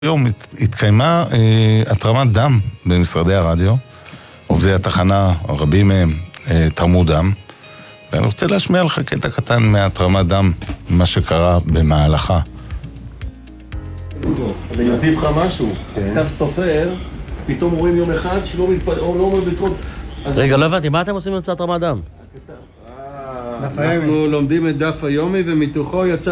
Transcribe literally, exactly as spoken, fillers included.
היום התקיימה אה, התרמת דם במשרדי הרדיו. עובדי התחנה, רבים מהם, אה, תרמו דם. ואני רוצה להשמיע לך קטע קטן מהתרמת דם, מה שקרה במהלכה. אז אני אוסיף לך משהו. כתב סופר, פתאום רואים יום אחד שלא מתפלל, או לא אומר בקרוב. רגע, לא הבנתי, מה אתם עושים עם תרמת דם? אנחנו לומדים את דף היומי ומתוכו יצא